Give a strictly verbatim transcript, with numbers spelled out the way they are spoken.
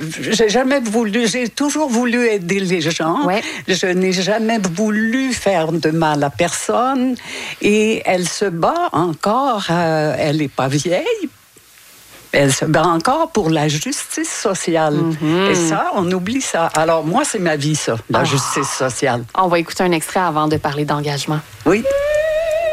j'ai jamais voulu, j'ai toujours voulu aider les gens. Ouais. Je n'ai jamais voulu faire de mal à personne. Et elle se bat encore, euh, elle n'est pas vieille. Elle se bat encore pour la justice sociale. Mm-hmm. Et ça, on oublie ça. Alors moi, c'est ma vie, ça, la ah. justice sociale. On va écouter un extrait avant de parler d'engagement. Oui.